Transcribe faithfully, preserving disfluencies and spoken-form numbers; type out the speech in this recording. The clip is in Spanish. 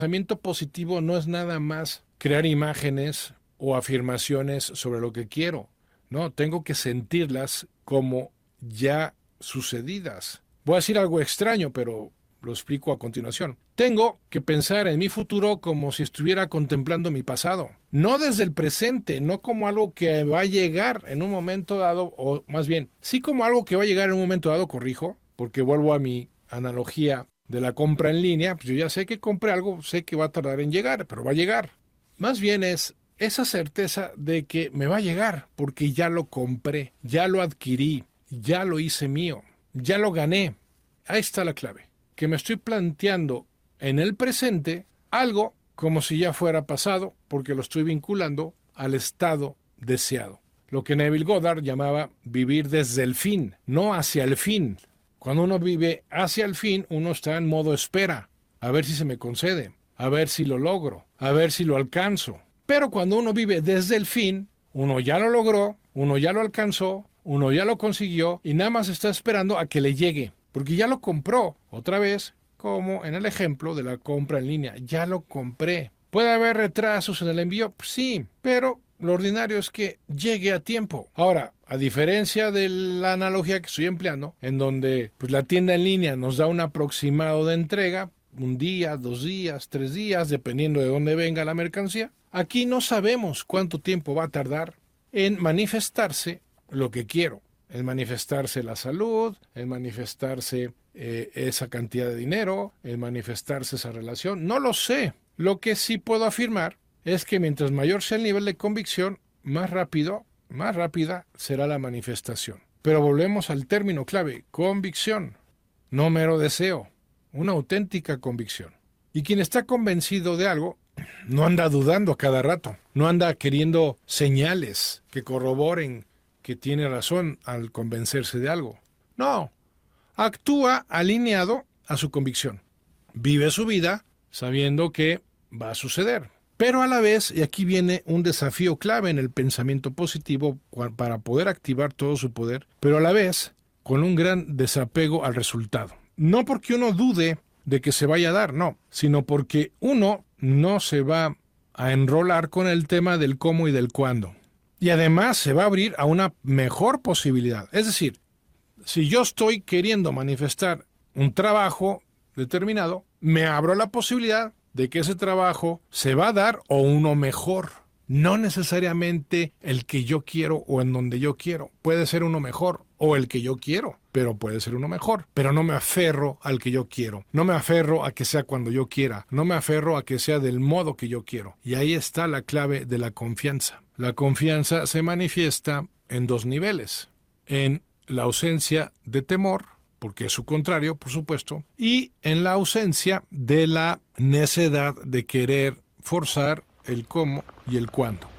Pensamiento positivo no es nada más crear imágenes o afirmaciones sobre lo que quiero. No, tengo que sentirlas como ya sucedidas. Voy a decir algo extraño, pero lo explico a continuación. Tengo que pensar en mi futuro como si estuviera contemplando mi pasado. No desde el presente, no como algo que va a llegar en un momento dado, o más bien, sí como algo que va a llegar en un momento dado, corrijo, porque vuelvo a mi analogía de la compra en línea, pues yo ya sé que compré algo, sé que va a tardar en llegar, pero va a llegar. Más bien es esa certeza de que me va a llegar porque ya lo compré, ya lo adquirí, ya lo hice mío, ya lo gané. Ahí está la clave, que me estoy planteando en el presente algo como si ya fuera pasado, porque lo estoy vinculando al estado deseado. Lo que Neville Goddard llamaba vivir desde el fin, no hacia el fin. Cuando uno vive hacia el fin, uno está en modo espera, a ver si se me concede, a ver si lo logro, a ver si lo alcanzo. Pero cuando uno vive desde el fin, uno ya lo logró, uno ya lo alcanzó, uno ya lo consiguió y nada más está esperando a que le llegue, porque ya lo compró. Otra vez, como en el ejemplo de la compra en línea, ya lo compré. ¿Puede haber retrasos en el envío? Sí, pero lo ordinario es que llegue a tiempo. Ahora, a diferencia de la analogía que estoy empleando, en donde pues, la tienda en línea nos da un aproximado de entrega, un día, dos días, tres días, dependiendo de dónde venga la mercancía, aquí no sabemos cuánto tiempo va a tardar en manifestarse lo que quiero, en manifestarse la salud, en manifestarse eh, esa cantidad de dinero, en manifestarse esa relación. No lo sé. Lo que sí puedo afirmar es que mientras mayor sea el nivel de convicción, más rápido, más rápida será la manifestación. Pero volvemos al término clave, convicción, no mero deseo, una auténtica convicción. Y quien está convencido de algo, no anda dudando a cada rato, no anda queriendo señales que corroboren que tiene razón al convencerse de algo. No, actúa alineado a su convicción. Vive su vida sabiendo que va a suceder. Pero a la vez, y aquí viene un desafío clave en el pensamiento positivo para poder activar todo su poder, pero a la vez con un gran desapego al resultado. No porque uno dude de que se vaya a dar, no, sino porque uno no se va a enrolar con el tema del cómo y del cuándo. Y además se va a abrir a una mejor posibilidad. Es decir, si yo estoy queriendo manifestar un trabajo determinado, me abro la posibilidad de que ese trabajo se va a dar o uno mejor. No necesariamente el que yo quiero o en donde yo quiero. Puede ser uno mejor o el que yo quiero, pero puede ser uno mejor. Pero no me aferro al que yo quiero. No me aferro a que sea cuando yo quiera. No me aferro a que sea del modo que yo quiero. Y ahí está la clave de la confianza. La confianza se manifiesta en dos niveles. En la ausencia de temor, porque es su contrario, por supuesto, y en la ausencia de la necedad de querer forzar el cómo y el cuándo.